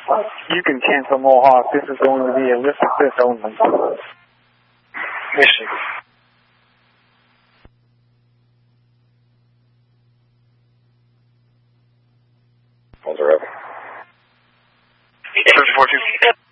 You can cancel Mohawk. This is going to be a list of this only. Michigan. Hold her up. 34-2.